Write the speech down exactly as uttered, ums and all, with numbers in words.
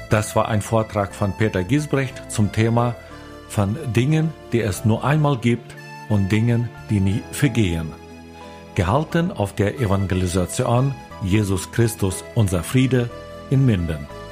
Das war ein Vortrag von Peter Giesbrecht zum Thema von Dingen, die es nur einmal gibt und Dingen, die nie vergehen. Gehalten auf der Evangelisation Jesus Christus, unser Friede in Minden.